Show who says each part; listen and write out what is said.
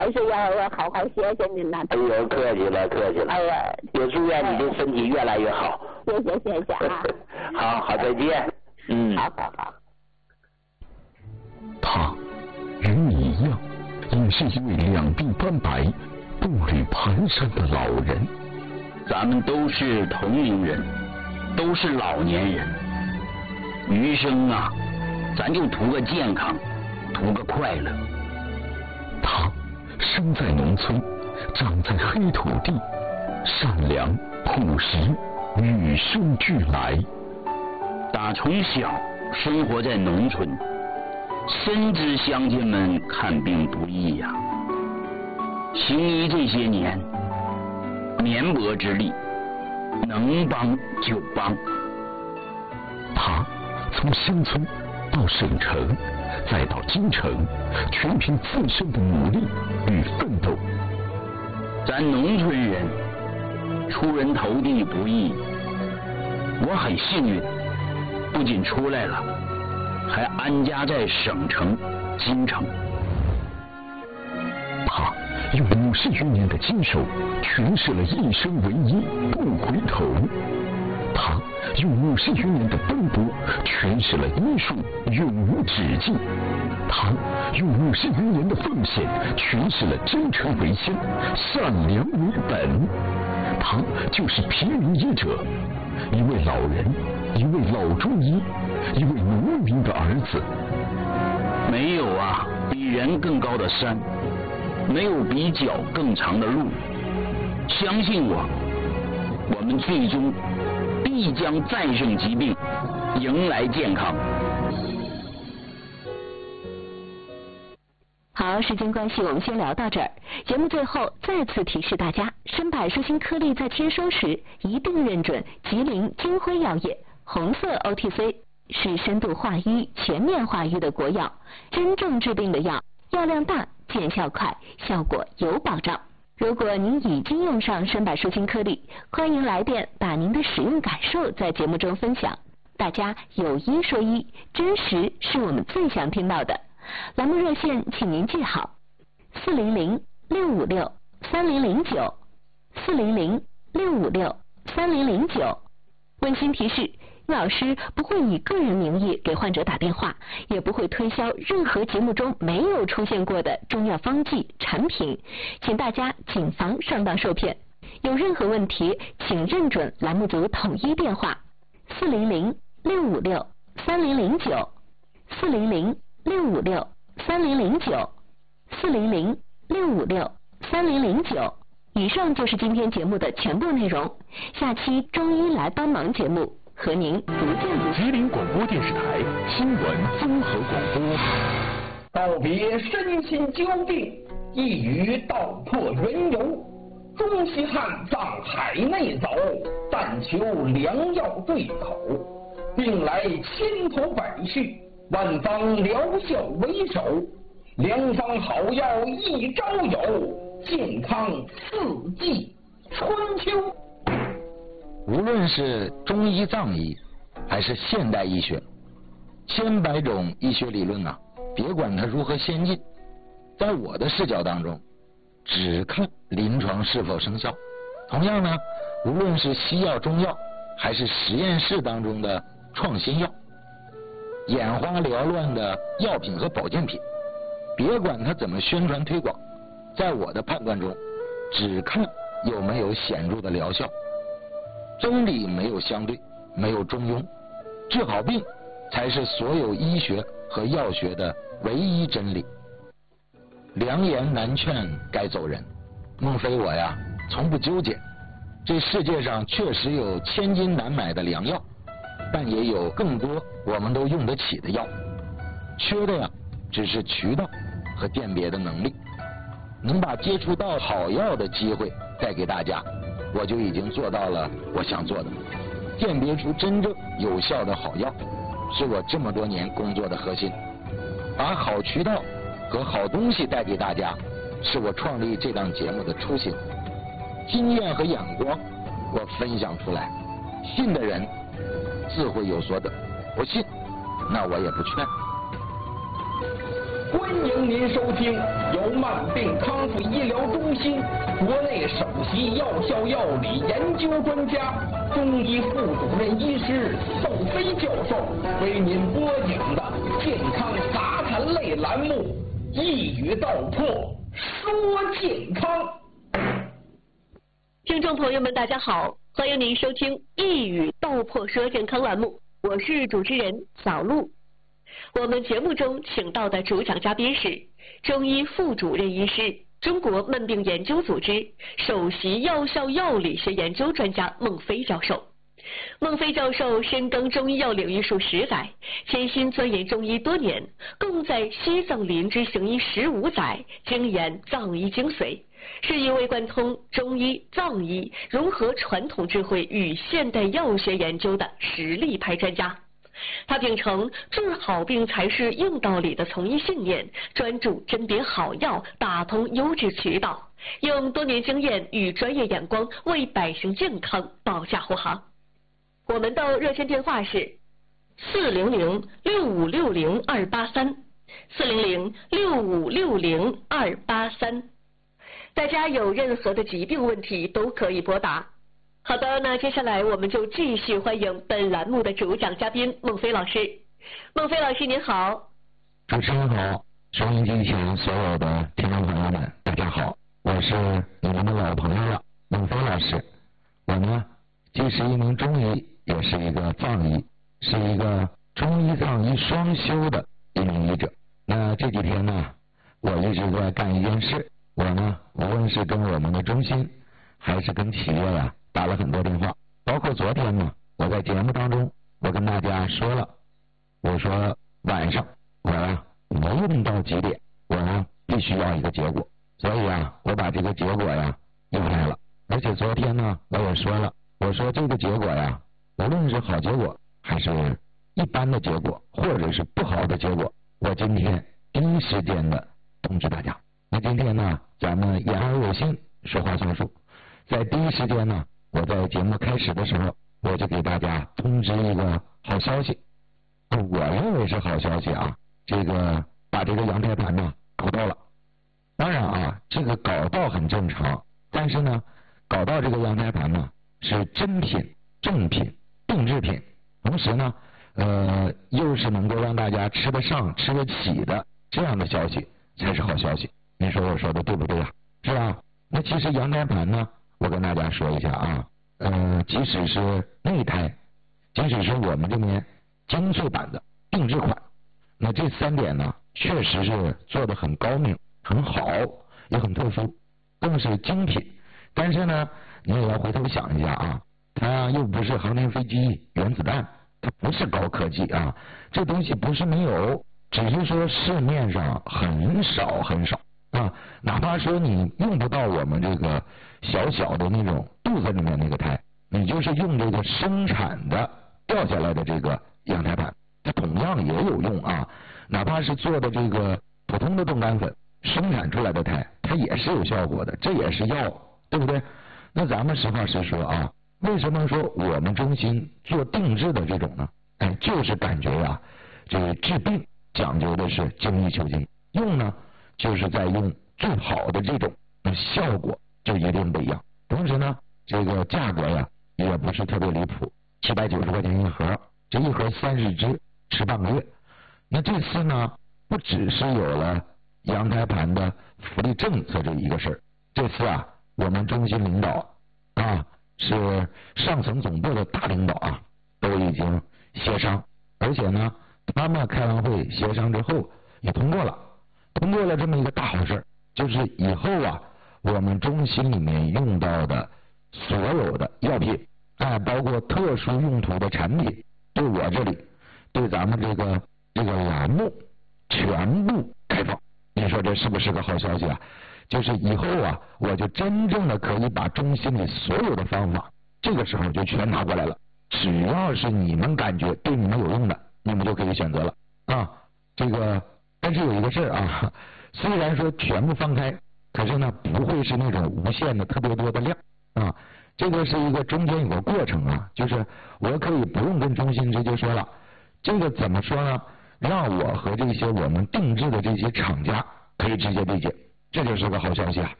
Speaker 1: 还是要好好谢谢您呐。
Speaker 2: 哎呦，客气了，客气了。
Speaker 1: 哎呀，
Speaker 2: 也祝愿你的身体越来越好。
Speaker 1: 谢谢啊。
Speaker 2: 好，再见。
Speaker 1: 好。
Speaker 3: 他与你一样，也是一位两鬓斑白、步履蹒跚的老人。
Speaker 4: 咱们都是同龄人，都是老年人，余生啊，咱就图个健康，图个快乐。
Speaker 3: 他生在农村，长在黑土地，善良朴实，与生俱来。
Speaker 4: 打从小生活在农村，深知乡亲们看病不易呀。行医这些年，绵薄之力，能帮就帮。
Speaker 3: 他从乡村到省城，再到京城，全凭自身的努力与奋斗。
Speaker 4: 咱农村人出人头地不易，我很幸运，不仅出来了，还安家在省城、京城。
Speaker 3: 他用50余年的坚守，诠释了一生唯一，不回头。他用50余年的奔波，诠释了医术永无止境。他用50余年的奉献，诠释了真诚为先，善良为本。他就是平民医者，一位老人，一位老中医，一位农民的儿子。
Speaker 4: 没有啊，比人更高的山，没有比脚更长的路。相信我，我们最终必将战胜疾病，迎来健康。
Speaker 5: 好，时间关系，我们先聊到这儿。节目最后再次提示大家，深百舒心颗粒在签收时一定认准吉林金辉药业红色 OTC， 是深度化瘀、全面化瘀的国药，真正治病的药，药量大，见效快，效果有保障。如果您已经用上深百舒心颗粒，欢迎来电把您的使用感受在节目中分享。大家有一说一，真实是我们最想听到的。栏目热线请您记好：400-656-3009，400-656-3009。温馨提示，老师不会以个人名义给患者打电话，也不会推销任何节目中没有出现过的中药方剂产品，请大家谨防上当受骗。有任何问题，请认准栏目组统一电话：400-656-3009，400-656-3009。以上就是今天节目的全部内容。下期中医来帮忙节目和您不见不散。
Speaker 3: 吉林广播电视台新闻综合广播。
Speaker 6: 告别身心交病，一语道破缘由。中西汉藏海内走，但求良药对口。病来千头百绪，万方疗效为首。良方好药一朝有，健康四季春秋。
Speaker 7: 无论是中医藏医还是现代医学，千百种医学理论别管它如何先进，在我的视角当中，只看临床是否生效。同样呢，无论是西药、中药，还是实验室当中的创新药，眼花缭乱的药品和保健品，别管它怎么宣传推广，在我的判断中，只看有没有显著的疗效。真理没有相对，没有中庸，治好病才是所有医学和药学的唯一真理。良言难劝该走人，孟非我从不纠结。这世界上确实有千金难买的良药，但也有更多我们都用得起的药，缺的只是渠道和辨别的能力。能把接触到好药的机会带给大家，我就已经做到了我想做的。辨别出真正有效的好药，是我这么多年工作的核心。把好渠道和好东西带给大家，是我创立这档节目的初心。经验和眼光我分享出来，信的人自会有所得，不信那我也不劝。
Speaker 6: 欢迎您收听由慢病康复医疗中心国内首席药效药理研究专家、中医副主任医师窦飞教授为您播讲的健康杂谈类栏目《一语道破说健康》。
Speaker 5: 听众朋友们，大家好，欢迎您收听《一语道破说健康》栏目，我是主持人小璐。我们节目中请到的主讲嘉宾是中医副主任医师、中国慢病研究组织首席药效药理学研究专家孟飞教授。孟飞教授深耕中医药领域数10载，潜心钻研中医多年，共在西藏林芝行医15载，精研藏医精髓，是一位贯通中医、藏医，融合传统智慧与现代药学研究的实力派专家。他秉承治好病才是硬道理的从医信念，专注甄别好药，打通优质渠道，用多年经验与专业眼光为百姓健康保驾护航。我们的热线电话是400-6560-283，400-6560-283，大家有任何的疾病问题都可以拨打。好的，那接下来我们就继续欢迎本栏目的主讲嘉宾孟飞老师。孟飞老师您好。
Speaker 7: 主持人好，收音机前所有的听众朋友们大家好，我是你们的老朋友了，孟飞老师。我呢既是一名中医，也是一个藏医，是一个中医藏医双修的一名医者。那这几天呢，我一直在干一件事，我呢无论是跟我们的中心还是跟企业呀打了很多电话，包括昨天呢，我在节目当中我跟大家说了，我说晚上我呀无论到几点，我呢必须要一个结果，所以啊我把这个结果呀要来了。而且昨天呢我也说了，我说这个结果呀，无论是好结果还是一般的结果，或者是不好的结果，我今天第一时间的通知大家。那今天呢咱们言而有信，说话算数，在第一时间呢，我在节目开始的时候，我就给大家通知一个好消息，我认为是好消息啊，这个把这个羊胎盘呢搞到了。当然啊，这个搞到很正常，但是呢，搞到这个羊胎盘呢是真品、正品、定制品，同时呢，又是能够让大家吃得上、吃得起的这样的消息才是好消息。您说我说的对不对啊？是吧？那其实羊胎盘呢，我跟大家说一下啊，即使是内胎，即使是我们这边精粹版的定制款，那这3点呢，确实是做得很高明、很好，也很特殊，更是精品。但是呢，你也要回头想一下啊，它又不是航天飞机、原子弹，它不是高科技啊，这东西不是没有，只是说市面上很少很少。啊，哪怕说你用不到我们这个小小的那种肚子里面那个胎，你就是用这个生产的掉下来的这个羊胎盘，它同样也有用啊。哪怕是做的这个普通的冻干粉生产出来的胎，它也是有效果的，这也是药，对不对？那咱们实话实说啊，为什么说我们中心做定制的这种呢？就是感觉呀，这个治病讲究的是精益求精，用呢就是在用最好的这种，那效果就一定不一样。同时呢，这个价格呀也不是特别离谱，790块钱一盒，这一盒30支，吃半个月。那这次呢，不只是有了羊胎盘的福利政策这一个事儿，这次啊，我们中心领导啊，是上层总部的大领导啊，都已经协商，而且呢，他们开完会协商之后也通过了这么一个大好事，就是以后啊，我们中心里面用到的所有的药品，包括特殊用途的产品，对我这里，对咱们这个栏目全部开放。你说这是不是个好消息啊？就是以后啊，我就真正的可以把中心里所有的方法，这个时候就全拿过来了。只要是你们感觉对你们有用的，你们就可以选择了啊。这个，但是有一个事啊，虽然说全部放开，可是呢，不会是那种无限的特别多的量啊。这个是一个中间有个过程啊，就是我可以不用跟中心直接说了，这个怎么说呢？ 让我和这些我们定制的这些厂家可以直接对接，这就是个好消息啊。